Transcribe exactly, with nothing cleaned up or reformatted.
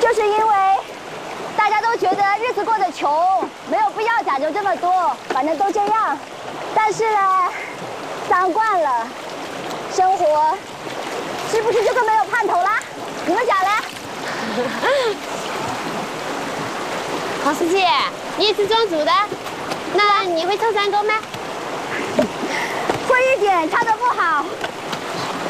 就是因为大家都觉得日子过得穷，没有必要讲究这么多，反正都这样。但是呢，当惯了，生活是不是就更没有盼头啦？你们讲嘞？ 黄书记，你也是壮族的，那你会唱山歌吗？ 会一点，唱得不好。